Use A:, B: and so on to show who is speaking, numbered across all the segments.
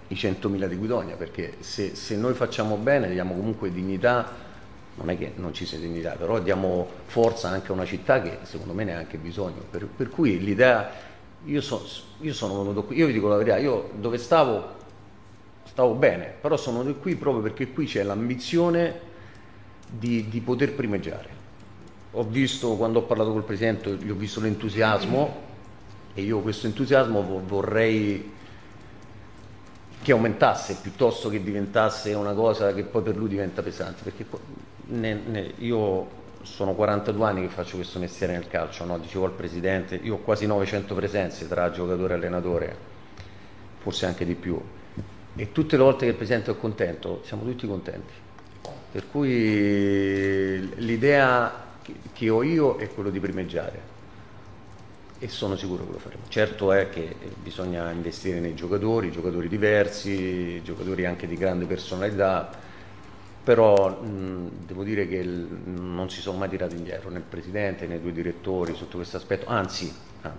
A: i 100.000 di Guidonia, perché se noi facciamo bene diamo comunque dignità, non è che non ci sia dignità, però diamo forza anche a una città che secondo me ne ha anche bisogno, per cui l'idea, io sono venuto qui, io vi dico la verità, io dove stavo bene, però sono venuto qui proprio perché qui c'è l'ambizione di poter primeggiare. Ho visto, quando ho parlato col Presidente, gli ho visto l'entusiasmo, e io questo entusiasmo vorrei che aumentasse piuttosto che diventasse una cosa che poi per lui diventa pesante, perché io sono 42 anni che faccio questo mestiere nel calcio, no? Dicevo al Presidente, io ho quasi 900 presenze tra giocatore e allenatore, forse anche di più, e tutte le volte che il Presidente è contento siamo tutti contenti, per cui l'idea che ho io è quello di primeggiare, e sono sicuro che lo faremo. Certo è che bisogna investire nei giocatori diversi, giocatori anche di grande personalità, però devo dire che non si sono mai tirati indietro né il Presidente né i due direttori sotto questo aspetto, anzi,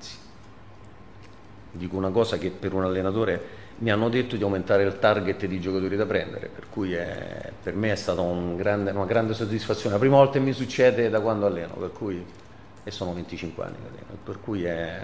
A: dico una cosa che per un allenatore mi hanno detto di aumentare il target di giocatori da prendere, per cui per me è stata una grande soddisfazione, la prima volta che mi succede da quando alleno, per cui, e sono 25 anni che alleno, per cui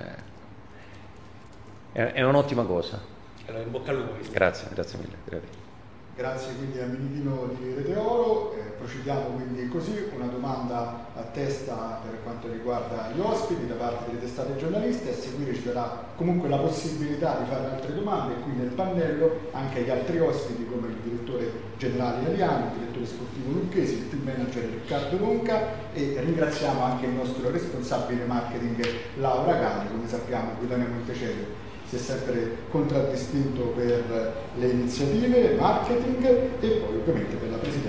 A: è un'ottima cosa.
B: Allora, in bocca al lupo.
A: Grazie mille.
C: Grazie quindi a Militino di Rete Oro. Procediamo quindi così, una domanda a testa per quanto riguarda gli ospiti da parte delle testate giornaliste, a seguire ci darà comunque la possibilità di fare altre domande, qui nel pannello anche gli altri ospiti come il direttore generale italiano, il direttore sportivo Lucchesi, il team manager Riccardo Ronca, e ringraziamo anche il nostro responsabile marketing Laura Cani. Come sappiamo Guidonia Montecelo si è sempre contraddistinto per le iniziative, marketing e poi ovviamente per la presidenza